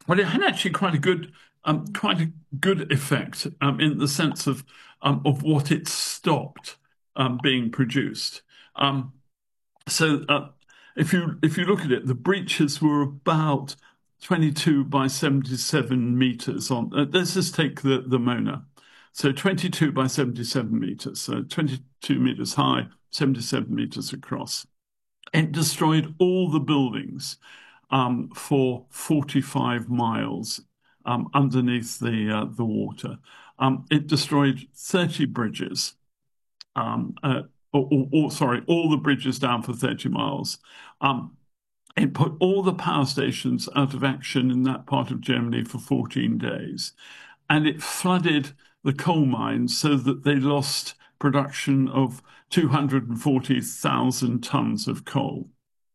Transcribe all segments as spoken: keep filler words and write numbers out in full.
Well, it had actually quite a good, um, quite a good effect um, in the sense of um, of what it stopped um, being produced. Um, so, uh, if you if you look at it, the breaches were about twenty-two by seventy-seven meters on. Uh, let's just take the the Mona. So twenty-two by seventy-seven meters, so twenty-two meters high, seventy-seven meters across. It destroyed all the buildings um, for forty-five miles um, underneath the uh, the water. Um, it destroyed thirty bridges, um, uh, or, or, or, sorry, all the bridges down for thirty miles. Um, it put all the power stations out of action in that part of Germany for fourteen days. And it flooded the coal mines so that they lost production of two hundred forty thousand tons of coal.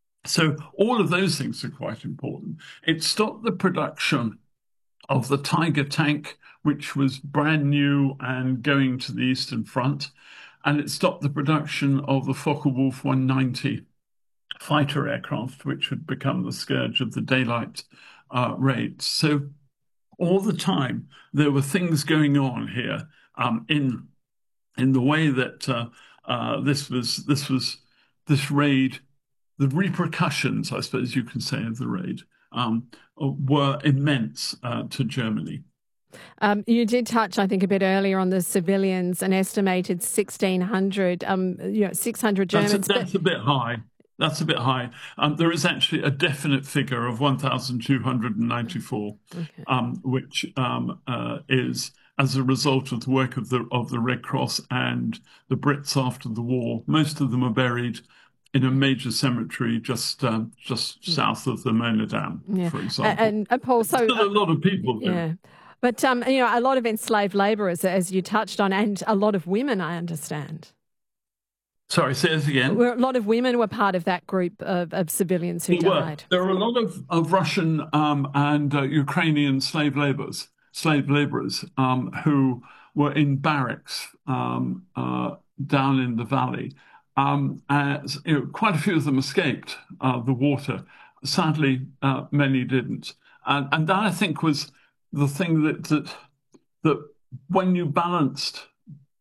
So all of those things are quite important. It stopped the production of the Tiger tank, which was brand new and going to the Eastern Front, and it stopped the production of the Focke-Wulf one ninety fighter aircraft, which had become the scourge of the daylight uh, raids. So all the time there were things going on here um, in in the way that uh, uh, this was this was this raid, the repercussions, I suppose you can say, of the raid um, were immense uh, to Germany. Um, you did touch, I think, a bit earlier on the civilians, an estimated sixteen hundred, um, you know, six hundred That's a, Germans. But that's a bit high. That's a bit high. Um, there is actually a definite figure of one thousand two hundred ninety-four, okay. um, which um, uh, is as a result of the work of the of the Red Cross and the Brits after the war. Most of them are buried in a major cemetery just um, just south of the Mona Dam, Yeah, for example. and, and Paul, so Still uh, a lot of people there. yeah, but um, you know, a lot of enslaved labourers, as you touched on, and a lot of women, I understand. Sorry, say it again. A lot of women were part of that group of, of civilians who There were. died. There are a lot of, of Russian um, and uh, Ukrainian slave laborers, slave laborers um, who were in barracks um, uh, down in the valley. Um, as, you know, quite a few of them escaped uh, the water. Sadly, uh, many didn't. And, and that, I think, was the thing that that that when you balanced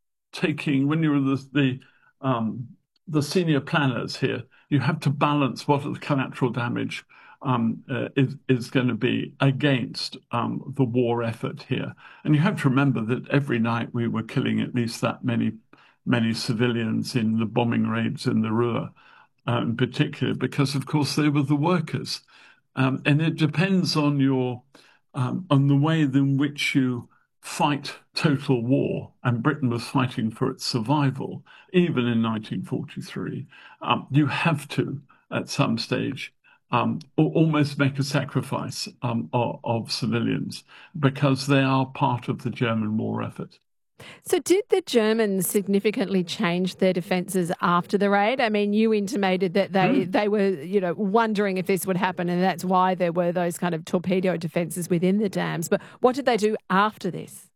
taking when you were the the um, the senior planners here, you have to balance what the collateral damage um, uh, is is going to be against um, the war effort here. And you have to remember that every night we were killing at least that many many civilians in the bombing raids in the Ruhr, uh, in particular, because of course they were the workers. Um, and it depends on your um, on the way in which you fight total war, and Britain was fighting for its survival, even in nineteen forty-three. Um, you have to, at some stage, um, almost make a sacrifice um, of, of civilians because they are part of the German war effort. So did the Germans significantly change their defences after the raid? I mean, you intimated that they, Mm. they were, you know, wondering if this would happen, and that's why there were those kind of torpedo defences within the dams. But what did they do after this?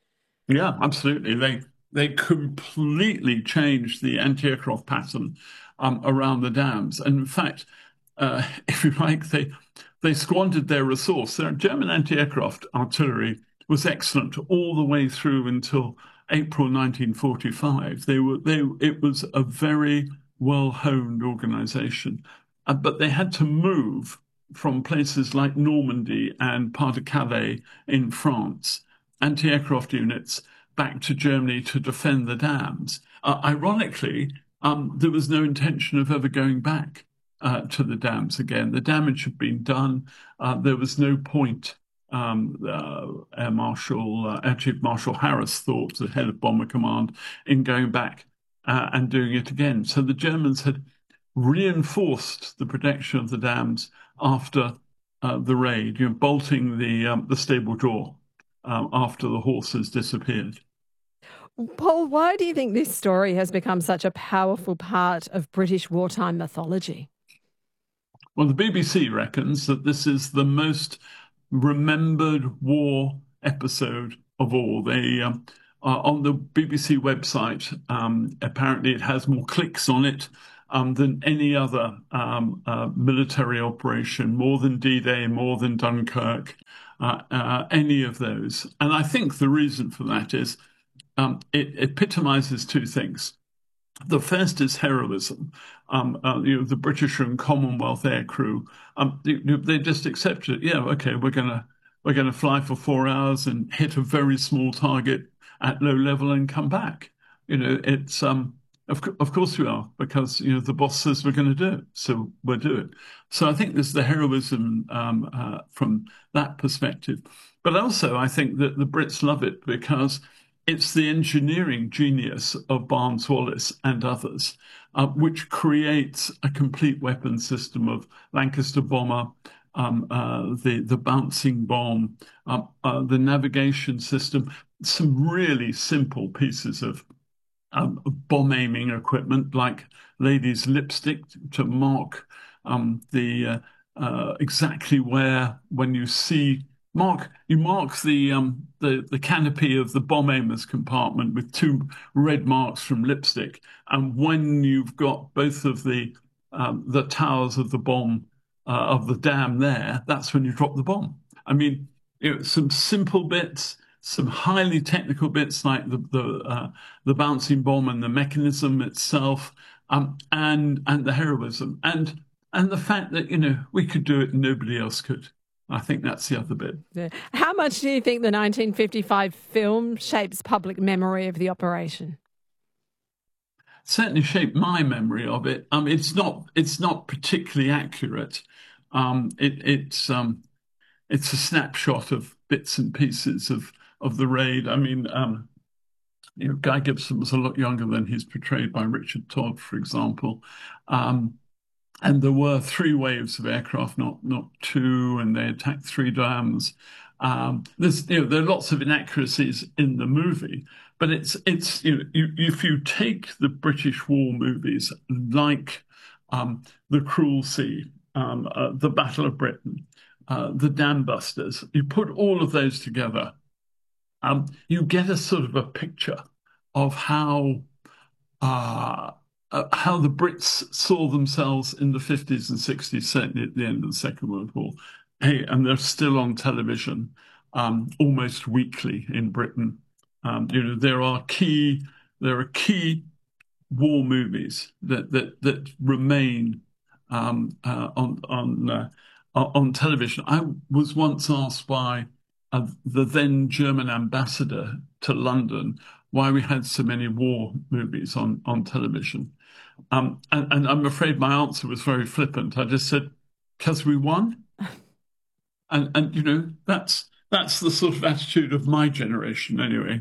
Yeah, absolutely. They they completely changed the anti-aircraft pattern um, around the dams, and in fact, uh, if you like, they they squandered their resource. Their German anti-aircraft artillery was excellent all the way through until April nineteen forty-five. They were they it was a very well-honed organization, uh, but they had to move from places like Normandy and part of Calais in France, anti-aircraft units back to Germany to defend the dams. Uh, ironically, um, there was no intention of ever going back uh, to the dams again. The damage had been done. Uh, there was no point. Um, uh, Air Marshal, uh, Air Chief Marshal Harris thought, the head of Bomber Command, in going back uh, and doing it again. So the Germans had reinforced the protection of the dams after uh, the raid, you know, bolting the um, the stable door um, after the horses disappeared. Paul, why do you think this story has become such a powerful part of British wartime mythology? Well, the B B C reckons that this is the most remembered war episode of all. They um, uh, on the B B C website, um, apparently it has more clicks on it um, than any other um, uh, military operation, more than D-Day, more than Dunkirk, uh, uh, any of those. And I think the reason for that is um, it epitomizes two things. The first is heroism. Um, uh, you know, the British and Commonwealth aircrew, um, they, they just accepted it. Yeah, okay, we're gonna we're gonna fly for four hours and hit a very small target at low level and come back. You know, it's um, of of course we are, because you know the boss says we're going to do it, so we'll do it. So I think there's the heroism um, uh, from that perspective, but also I think that the Brits love it because it's the engineering genius of Barnes Wallis and others, uh, which creates a complete weapon system of Lancaster bomber, um, uh, the the bouncing bomb, uh, uh, the navigation system, some really simple pieces of um, bomb aiming equipment like ladies' lipstick to mark um, the uh, uh, exactly where when you see mark you mark the um, the the canopy of the bomb aimers compartment with two red marks from lipstick, and when you've got both of the um, the towers of the bomb uh, of the dam there, that's when you drop the bomb. I mean, you know, some simple bits, some highly technical bits like the the uh, the bouncing bomb and the mechanism itself, um, and and the heroism and and the fact that you know we could do it and nobody else could. I think that's the other bit. Yeah. How much do you think the nineteen fifty-five film shapes public memory of the operation? Certainly shaped my memory of it. Um, it's not it's not particularly accurate. Um, it, it's um, it's a snapshot of bits and pieces of of the raid. I mean, um, you know, Guy Gibson was a lot younger than he's portrayed by Richard Todd, for example. Um, and there were three waves of aircraft, not not two, and they attacked three dams. Um, there's, you know, there are lots of inaccuracies in the movie, but it's it's you know, you, if you take the British war movies like um, The Cruel Sea, um, uh, The Battle of Britain, uh, The Dam Busters, you put all of those together, um, you get a sort of a picture of how uh, uh, how the Brits saw themselves in the fifties and sixties, certainly at the end of the Second World War. Hey, and they're still on television um, almost weekly in Britain. Um, you know, there are key there are key war movies that that that remain um, uh, on on uh, on television. I was once asked by uh, the then German ambassador to London why we had so many war movies on on television, um, and, and I'm afraid my answer was very flippant. I just said, "Because we won," and and you know that's that's the sort of attitude of my generation anyway.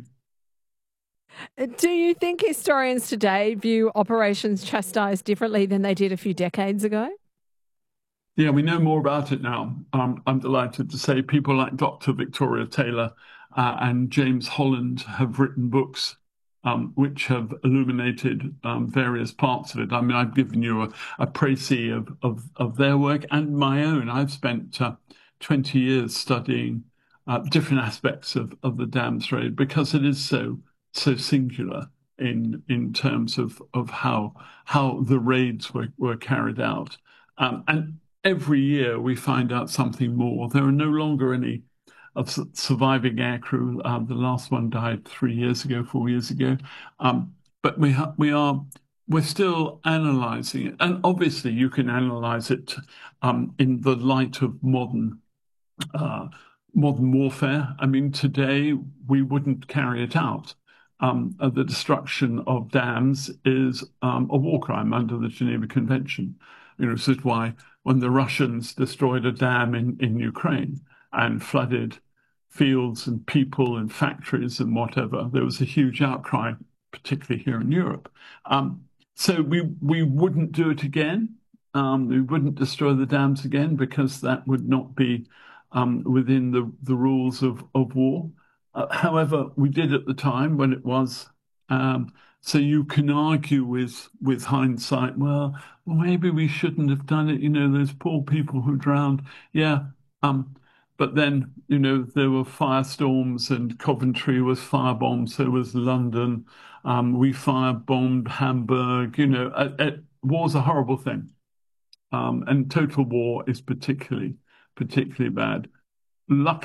Do you think historians today view Operations Chastise differently than they did a few decades ago? Yeah, we know more about it now. Um, I'm delighted to say people like Doctor Victoria Taylor uh, and James Holland have written books um, which have illuminated um, various parts of it. I mean, I've given you a, a précis of, of, of their work and my own. I've spent uh, twenty years studying uh, different aspects of, of the dams raid because it is so so singular in in terms of of how how the raids were, were carried out. Um, and every year we find out something more. There are no longer any of surviving aircrew. Um, the last one died three years ago, four years ago. Um, but we ha- we are we're still analysing it, and obviously you can analyse it um, in the light of modern uh, modern warfare. I mean, today we wouldn't carry it out. Um, uh, the destruction of dams is um, a war crime under the Geneva Convention. You know, this is why when the Russians destroyed a dam in, in Ukraine and flooded fields and people and factories and whatever, there was a huge outcry, particularly here in Europe. Um, so we we wouldn't do it again. Um, we wouldn't destroy the dams again because that would not be um, within the, the rules of, of war. Uh, however, we did at the time when it was. Um, so you can argue with with hindsight, well, well, maybe we shouldn't have done it. You know, those poor people who drowned. Yeah. Um, but then, you know, there were firestorms and Coventry was firebombed. So was London. Um, we firebombed Hamburg. You know, at, at, war's a horrible thing, um, and total war is particularly particularly bad. Luckily,